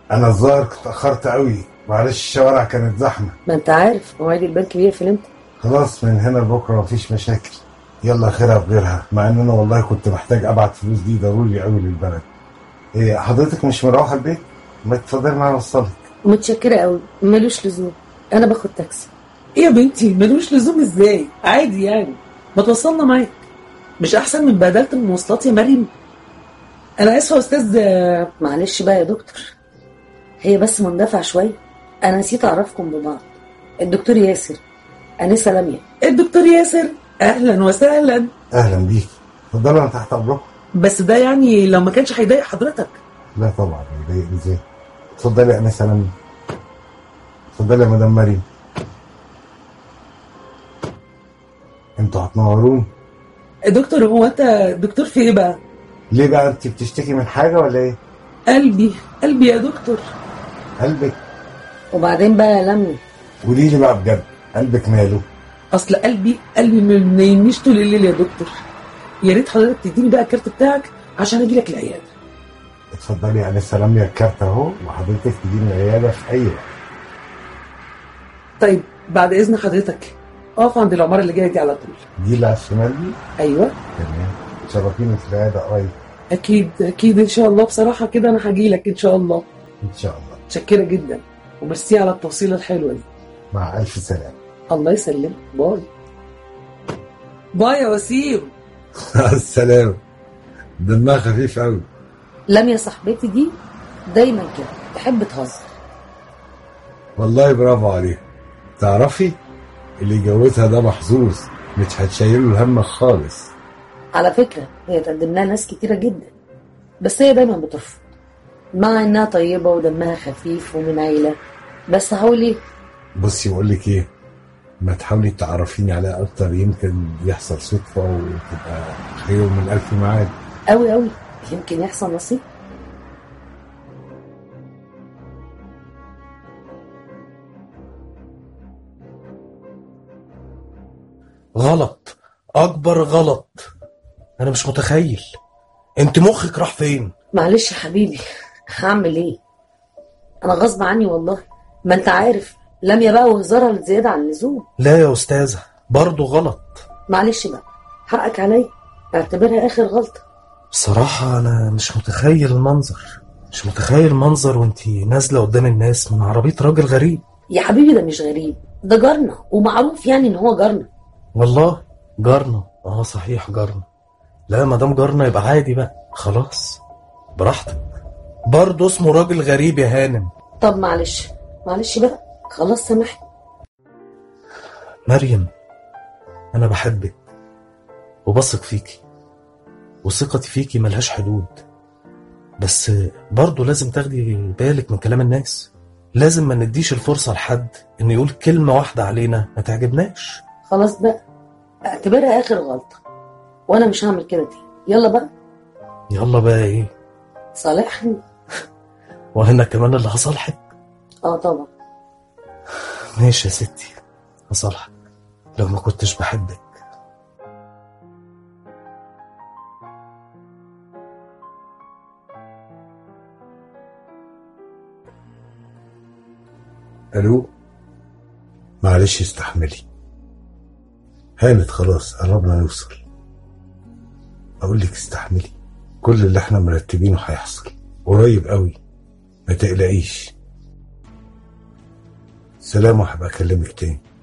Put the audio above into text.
انا الظاهر كنت اتاخرت قوي، معلش الشوارع كانت زحمه. ما انت عارف مواعيد البنك بيقفل امتى. خلاص من هنا لبكره مفيش مشاكل، يلا خيرها في غيرها، مع ان انا والله كنت محتاج ابعت فلوس دي ضروري قوي للبلد. ايه حضرتك مش مروحه البيت؟ ما تفضلي معايا اوصلك. متشكره قوي، ملوش لزوم، انا باخد تاكسي. ايه يا بنتي ملوش لزوم ازاي؟ عادي يعني، ما توصلنا معاك. مش احسن من بهدله المواصلات يا مريم؟ انا اسفه يا استاذ. معلش بقى يا دكتور، هي بس مندفع شويه. انا نسيت اعرفكم ببعض، الدكتور ياسر، انسه لميا. الدكتور ياسر، اهلا وسهلا. اهلا بيك، اتفضلوا انا تحت امركم. بس ده يعني لو ما كانش هيضايق حضرتك. لا طبعا يضايقني ازاي. اتفضلي يا انسه لميا، اتفضلي يا مدام مريم، انتوا هتنوروني. دكتور هو انت دكتور في ايه بقى؟ ليه بقى، انت بتشتكي من حاجه ولا ايه؟ قلبي يا دكتور. قلبك؟ وبعدين بقى يا لميا، قولي لي بقى بجد، قلبك ماله؟ اصل قلبي ما بينامنيش طول الليل يا دكتور. يا ريت حضرتك تديني بقى الكارت بتاعك عشان اجي لك العياده. اتفضلي يا انسه لميا، الكارت اهو، وحضرتك تجيني العياده في اي وقت. طيب بعد اذن حضرتك اقف عند العماره اللي جايه دي على طول. دي اللي على الشمال دي؟ ايوه تمام، تشرفيني في العياده قريب. اكيد ان شاء الله. بصراحه كده انا هجي لك ان شاء الله. ان شاء الله. متشكره جدا وميرسي على التوصيله الحلوه دي. مع الف سلامه. الله يسلمك. باي باي يا وسيم. السلام. دمها خفيف قوي. لميا صاحبتي دي دايما كده تحب تهزر. والله برافو عليها. تعرفي اللي جوزها ده محظوظ، مش هتشيله الهم خالص. على فكره هي تقدم لها ناس كتيره جدا، بس هي دايما بترفض، مع انها طيبه ودمها خفيف ومن عيله. بس هقول بصي بقول لك ايه، ما تحاولي تعرفيني عليها اكتر، يمكن يحصل صدفه وتبقى خير من الف معاد. قوي قوي، يمكن يحصل نصيب. غلط، اكبر غلط. انا مش متخيل انت مخك راح فين. معلش يا حبيبي، هعمل ايه؟ انا غصب عني والله، ما انت عارف لميا بقى وهزارها الزياده عن اللزوم. لا يا استاذه، برضو غلط. معلش بقى، حقك عليا، اعتبرها اخر غلطه. بصراحه انا مش متخيل المنظر، مش متخيل منظر وانتي نازله قدام الناس من عربيه راجل غريب. يا حبيبي ده مش غريب، ده جارنا ومعروف يعني ان هو جارنا. والله جارنا؟ صحيح جارنا. لا ما دام جارنا يبقى عادي بقى، خلاص براحتك. برضه اسمه راجل غريب يا هانم. طب معلش بقى، خلاص سامحني. مريم، انا بحبك وبثق فيكي، وثقتي فيكي ملهاش حدود، بس برضه لازم تاخدي بالك من كلام الناس. لازم ما نديش الفرصة لحد ان يقول كلمة واحدة علينا ما تعجبناش. خلاص بقى، اعتبرها اخر غلطه، وانا مش هعمل كده تاني. يلا بقى. يلا بقى ايه؟ صالحني. وانا كمان اللي هصالحك؟ طبعا. ماشي يا ستي، هصالحك لو ما كنتش بحبك. الو، معلش استحملي، هانت خلاص، قربنا نوصل. اقول لك استحملي، كل اللي احنا مرتبينه هيحصل قريب قوي، ما تقلقيش. سلام، وهبقى اكلمك تاني.